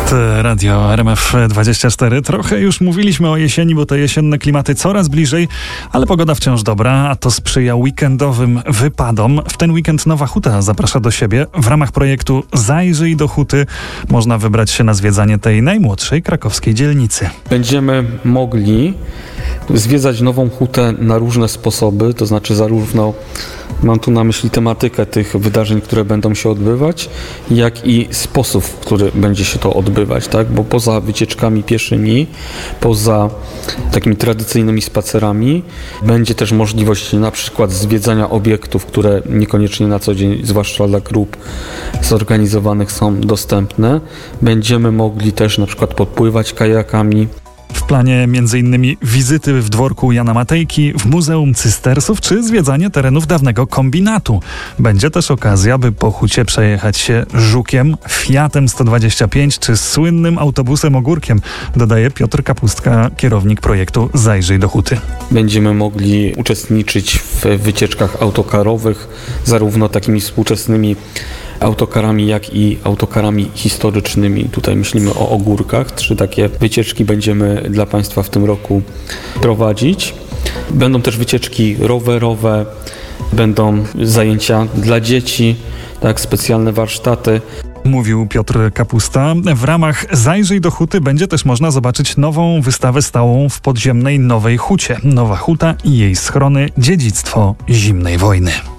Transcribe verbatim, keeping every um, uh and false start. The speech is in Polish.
Radio R M F dwadzieścia cztery. Trochę już mówiliśmy o jesieni, bo te jesienne klimaty coraz bliżej, ale pogoda wciąż dobra, a to sprzyja weekendowym wypadom. W ten weekend Nowa Huta zaprasza do siebie. W ramach projektu Zajrzyj do Huty można wybrać się na zwiedzanie tej najmłodszej krakowskiej dzielnicy. Będziemy mogli zwiedzać Nową Hutę na różne sposoby, to znaczy zarówno mam tu na myśli tematykę tych wydarzeń, które będą się odbywać, jak i sposób, w który będzie się to odbywać, tak? Bo poza wycieczkami pieszymi, poza takimi tradycyjnymi spacerami, będzie też możliwość na przykład zwiedzania obiektów, które niekoniecznie na co dzień, zwłaszcza dla grup zorganizowanych, są dostępne. Będziemy mogli też na przykład podpływać kajakami. W planie m.in. wizyty w dworku Jana Matejki, w Muzeum Cystersów czy zwiedzanie terenów dawnego kombinatu. Będzie też okazja, by po Hucie przejechać się Żukiem, Fiatem sto dwadzieścia pięć czy słynnym autobusem Ogórkiem, dodaje Piotr Kapustka, kierownik projektu Zajrzyj do Huty. Będziemy mogli uczestniczyć w wycieczkach autokarowych, zarówno takimi współczesnymi autokarami, jak i autokarami historycznymi. Tutaj myślimy o Ogórkach. Trzy takie wycieczki będziemy dla Państwa w tym roku prowadzić. Będą też wycieczki rowerowe, będą zajęcia dla dzieci, tak, specjalne warsztaty. Mówił Piotr Kapusta. W ramach Zajrzyj do Huty będzie też można zobaczyć nową wystawę stałą w podziemnej Nowej Hucie. Nowa Huta i jej schrony, dziedzictwo zimnej wojny.